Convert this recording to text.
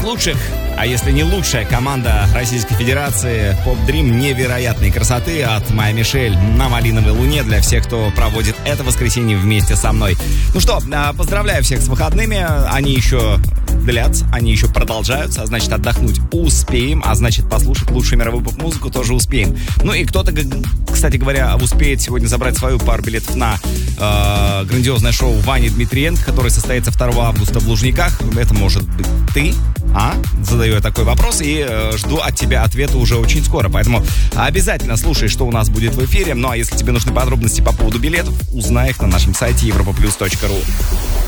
лучших, а если не лучшая команда Российской Федерации, Pop Dream невероятной красоты от Майя Мишель на Малиновой Луне для всех, кто проводит это воскресенье вместе со мной. Ну что, поздравляю всех с выходными, они еще длятся, они еще продолжаются, а значит отдохнуть успеем, а значит послушать лучшую мировую поп-музыку тоже успеем. Ну и кто-то, кстати говоря, успеет сегодня забрать свою пару билетов на грандиозное шоу Вани Дмитриенко, которое состоится 2 августа в Лужниках. Это может быть ты, Задаю я такой вопрос и жду от тебя ответа уже очень скоро. Поэтому обязательно слушай, что у нас будет в эфире. Ну а если тебе нужны подробности по поводу билетов, узнай их на нашем сайте europaplus.ru.